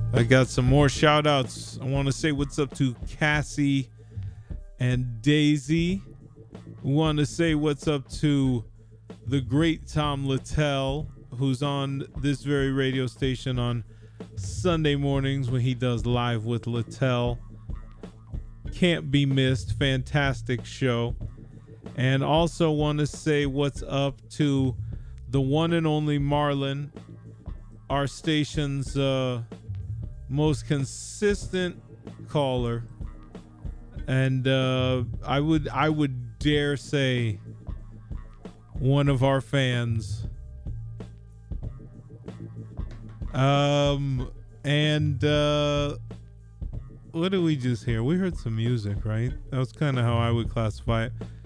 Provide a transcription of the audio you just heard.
I got some more shout outs. I want to say what's up to Cassie and Daisy. Want to say what's up to the great Tom Littell, who's on this very radio station on Sunday mornings when he does Live with Littell. Can't be missed. Fantastic show. And also want to say what's up to the one and only Marlon, our station's most consistent caller, and I would dare say one of our fans. And what did we just hear? We heard some music, right? That was kind of how I would classify it.